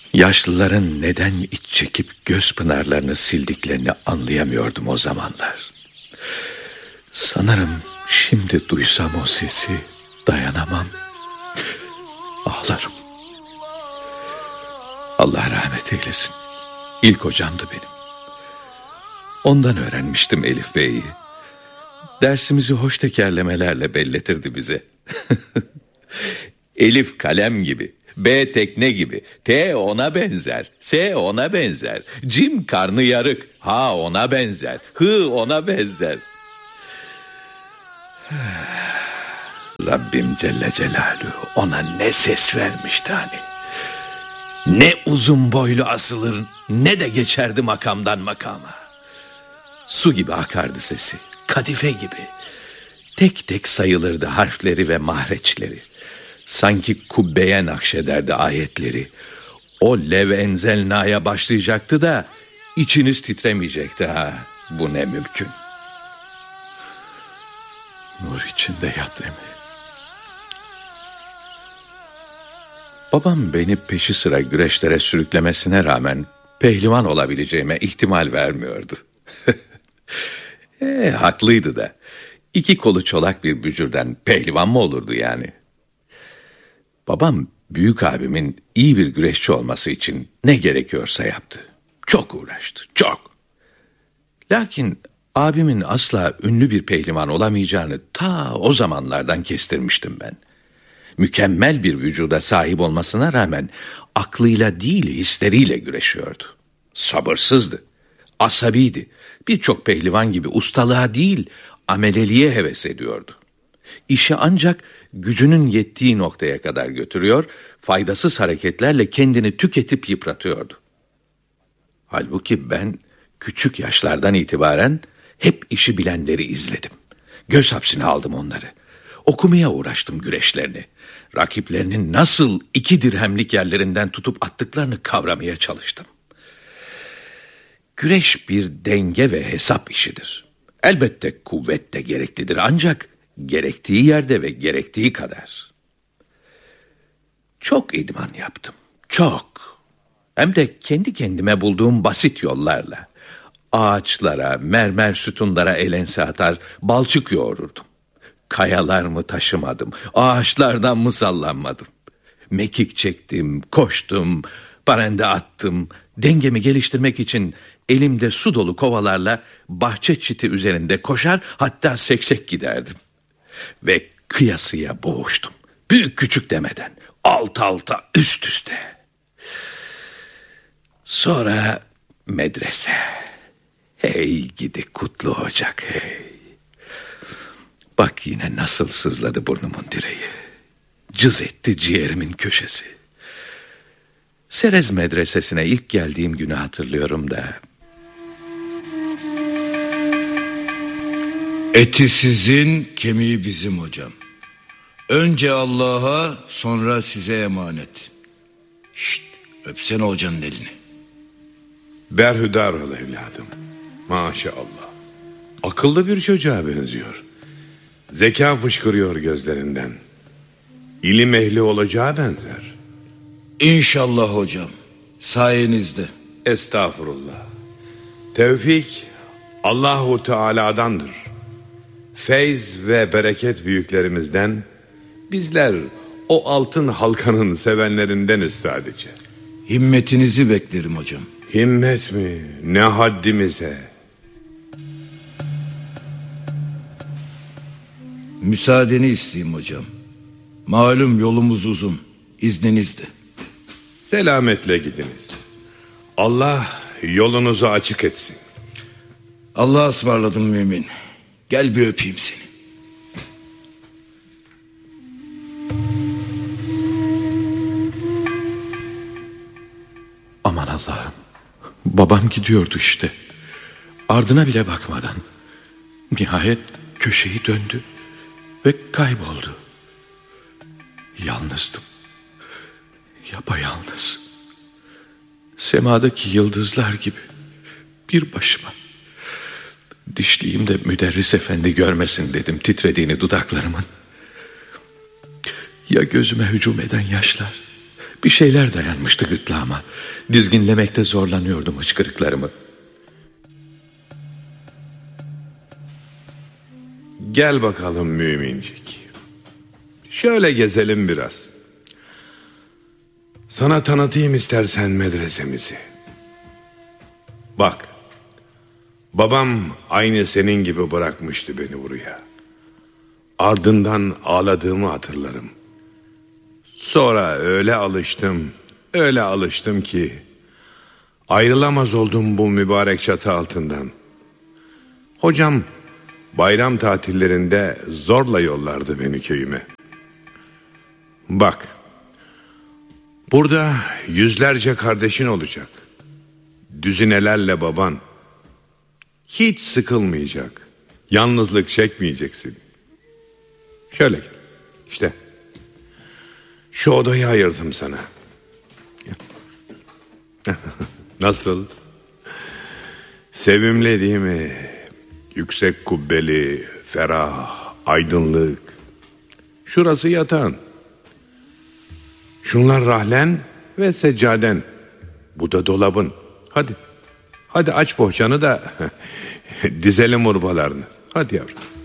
Yaşlıların neden iç çekip göz pınarlarını sildiklerini anlayamıyordum o zamanlar. Sanırım şimdi duysam o sesi dayanamam. Ağlarım. Allah rahmet eylesin. İlk hocamdı benim. Ondan öğrenmiştim Elif Bey'i. Dersimizi hoş tekerlemelerle belletirdi bize. Elif kalem gibi, B tekne gibi, T ona benzer, S ona benzer, Cim karnı yarık, H ona benzer, Hı ona benzer. Rabbim Celle Celaluhu ona ne ses vermişti hani. Ne uzun boylu asılır, ne de geçerdi makamdan makama. Su gibi akardı sesi, kadife gibi. Tek tek sayılırdı harfleri ve mahreçleri. Sanki kubbeye nakşederdi ayetleri. O lev enzelna'ya başlayacaktı da içiniz titremeyecekti ha. Bu ne mümkün. Nur içinde yat Emi. Babam beni peşi sıra güreşlere sürüklemesine rağmen pehlivan olabileceğime ihtimal vermiyordu. Haklıydı da. 2 kolu çolak bir bücürden pehlivan mı olurdu yani? Babam büyük abimin iyi bir güreşçi olması için ne gerekiyorsa yaptı. Çok uğraştı, çok. Lakin abimin asla ünlü bir pehlivan olamayacağını ta o zamanlardan kestirmiştim ben. Mükemmel bir vücuda sahip olmasına rağmen aklıyla değil hisleriyle güreşiyordu. Sabırsızdı, asabiydi. Birçok pehlivan gibi ustalığa değil ameleliğe heves ediyordu. İşi ancak gücünün yettiği noktaya kadar götürüyor, faydasız hareketlerle kendini tüketip yıpratıyordu. Halbuki ben küçük yaşlardan itibaren hep işi bilenleri izledim. Göz hapsine aldım onları. Okumaya uğraştım güreşlerini. Rakiplerinin nasıl 2 dirhemlik yerlerinden tutup attıklarını kavramaya çalıştım. Güreş bir denge ve hesap işidir. Elbette kuvvet de gereklidir ancak gerektiği yerde ve gerektiği kadar. Çok idman yaptım, çok. Hem de kendi kendime bulduğum basit yollarla. Ağaçlara, mermer sütunlara el ense atar, balçık yoğururdum. Kayalar mı taşımadım, ağaçlardan mı sallanmadım. Mekik çektim, koştum, parende attım. Dengemi geliştirmek için elimde su dolu kovalarla bahçe çiti üzerinde koşar, hatta seksek giderdim. Ve kıyasıya boğuştum. Büyük küçük demeden, alt alta, üst üste. Sonra medrese. Hey gidi kutlu ocak hey. Bak yine nasıl sızladı burnumun direği. Cız etti ciğerimin köşesi. Serez medresesine ilk geldiğim günü hatırlıyorum da. Eti sizin, kemiği bizim hocam. Önce Allah'a, sonra size emanet. Şşt, öpsene hocanın elini. Berhudar ol evladım. Maşallah. Akıllı bir çocuğa benziyor. Zeka fışkırıyor gözlerinden. İlim ehli olacağı benzer. İnşallah hocam. Sayenizde. Estağfurullah. Tevfik Allahu Teala'dandır. Feyz ve bereket büyüklerimizden, bizler o altın halkanın sevenlerindeniz sadece. Himmetinizi beklerim hocam. Himmet mi? Ne haddimize. Müsaadeni isteyeyim hocam. Malum yolumuz uzun. İzninizle. Selametle gidiniz. Allah yolunuzu açık etsin. Allah'a ısmarladım mümin. Gel bir öpeyim seni. Aman Allah'ım. Babam gidiyordu işte. Ardına bile bakmadan. Nihayet köşeyi döndü ve kayboldu. Yalnızdım. Yapayalnız. Semadaki yıldızlar gibi. Bir başıma. Dişliğimde müderris efendi görmesin dedim titrediğini dudaklarımın. Ya gözüme hücum eden yaşlar, Bir şeyler dayanmıştı gırtlağıma. Dizginlemekte zorlanıyordum hıçkırıklarımı. Gel bakalım mümincik. Şöyle gezelim biraz. Sana tanıtayım istersen medresemizi. Bak, babam aynı senin gibi bırakmıştı beni buraya. Ardından ağladığımı hatırlarım. Sonra öyle alıştım ki ayrılamaz oldum bu mübarek çatı altından. Hocam bayram tatillerinde zorla yollardı beni köyüme. Bak, burada yüzlerce kardeşin olacak. Düzinelerle baban. Hiç sıkılmayacak. Yalnızlık çekmeyeceksin. Şöyle gel. İşte. Şu odayı ayırdım sana. Nasıl? Sevimli değil mi? Yüksek kubbeli, ferah, aydınlık. Şurası yatağın. Şunlar rahlen ve seccaden. Bu da dolabın. Hadi aç bohçanı da dizelim urbalarını. Hadi yavrum.